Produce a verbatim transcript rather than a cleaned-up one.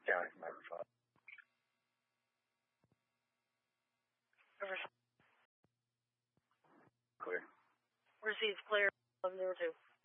County microphone. Clear. Receives clear. eleven zero two.